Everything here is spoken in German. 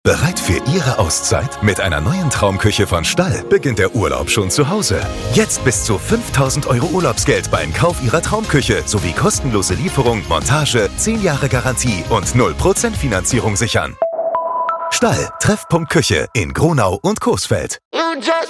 Bereit für Ihre Auszeit? Mit einer neuen Traumküche von Stall beginnt der Urlaub schon zu Hause. Jetzt bis zu 5.000 € Urlaubsgeld beim Kauf Ihrer Traumküche sowie kostenlose Lieferung, Montage, 10 Jahre Garantie und 0% Finanzierung sichern. Stall, Treffpunkt Küche in Gronau und Coesfeld.